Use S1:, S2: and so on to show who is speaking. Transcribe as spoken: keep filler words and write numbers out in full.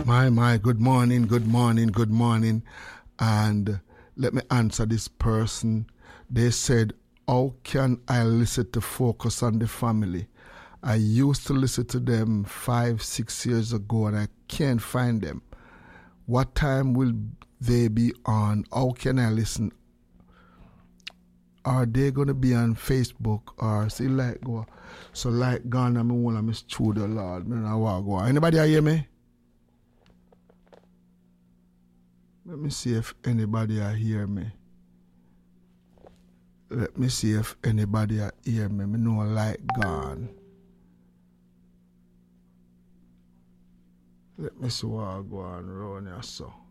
S1: My, my, good morning, good morning, good morning. And let me answer this person. They said, how can I listen to Focus on the Family? I used to listen to them five, six years ago and I can't find them. What time will they be on? How can I listen? Are they going to be on Facebook or see like go? So like gone, I'm one of my studio, Lord. I don't know what go. Anybody hear me? Let me see if anybody hear me. Let me see if anybody hear me. Me know like gone. Let me see what I go on around here so.